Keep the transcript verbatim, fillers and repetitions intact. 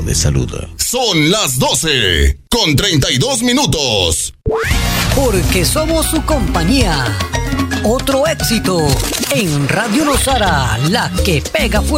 de salud. Son las doce con treinta y dos minutos. Porque somos su compañía. Otro éxito en Radio Nosara, la que pega fuerte.